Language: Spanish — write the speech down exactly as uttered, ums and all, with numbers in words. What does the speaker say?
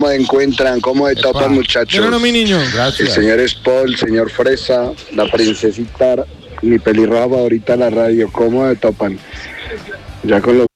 ¿cómo encuentran? ¿Cómo de topan, muchachos? Bueno, mi niño. Gracias. El señor Spol, el señor Fresa, la princesita, mi pelirroja favorita en la radio, ¿cómo de topan? Ya con los